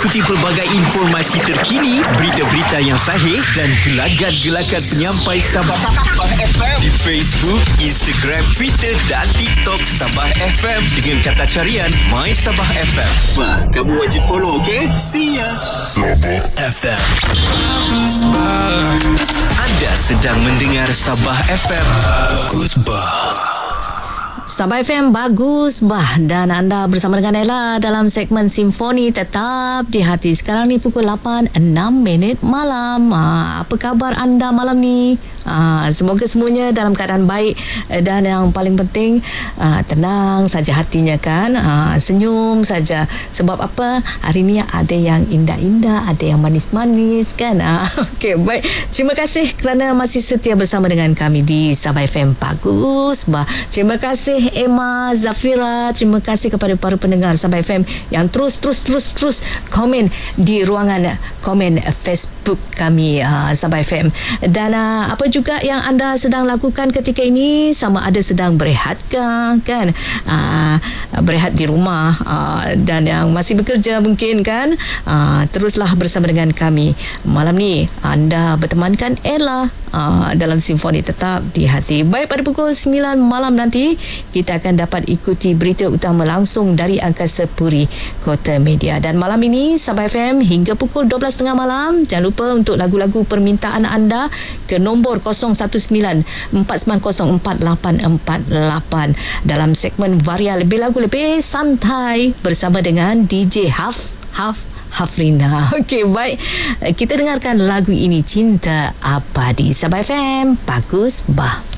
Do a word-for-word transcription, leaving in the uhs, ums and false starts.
Ikuti pelbagai informasi terkini, berita-berita yang sahih dan gelagat-gelagat penyampai Sabah F M di Facebook, Instagram, Twitter dan TikTok Sabah F M dengan kata carian My Sabah F M. Wah, kamu wajib follow, okey? See ya. Sabah F M. Anda sedang mendengar Sabah F M. Bagus bah. Sabah F M bagus bah, dan anda bersama dengan Ella dalam segmen Simfoni Tetap di Hati. Sekarang ni pukul lapan enam minit malam. Ha, apa khabar anda malam ni? Ha, semoga semuanya dalam keadaan baik, dan yang paling penting ha, tenang saja hatinya kan. Ha, senyum saja. Sebab apa? Hari ni ada yang indah-indah, ada yang manis-manis kan. Ha, okey, baik. Terima kasih kerana masih setia bersama dengan kami di Sabah F M bagus bah. Terima kasih Emma, Zafira, terima kasih kepada para pendengar Sabah F M yang terus terus terus terus komen di ruangan komen Facebook kami uh, Sabah F M. Dan uh, apa juga yang anda sedang lakukan ketika ini, sama ada sedang berehat ke kan, uh, berehat di rumah, uh, dan yang masih bekerja mungkin kan, uh, teruslah bersama dengan kami malam ni. Anda bertemankan Ella uh, dalam Simfoni Tetap di Hati. Baik, pada pukul sembilan malam nanti kita akan dapat ikuti berita utama langsung dari Angkasa Puri Kota Media. Dan malam ini Sabah F M hingga pukul dua belas tiga puluh malam. Jangan lupa untuk lagu-lagu permintaan anda ke nombor kosong satu sembilan empat sembilan kosong empat lapan empat lapan dalam segmen Varia Lebih Lagu Lebih Santai bersama dengan D J Haf Haf Haflina. Okey, baik. Kita dengarkan lagu ini, Cinta Abadi. Sabah F M bagus bah.